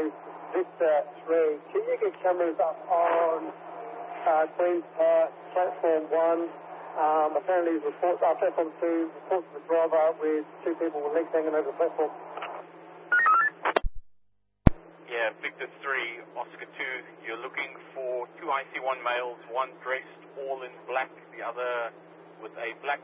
Victor 3. Can you get cameras up on Queen's Park, Platform 1? Apparently reports, Platform 2, reports of the driver with 2 people with legs hanging over the platform. Yeah, Victor 3, Oscar 2, you're looking for 2 IC1 males, one dressed all in black, the other with a black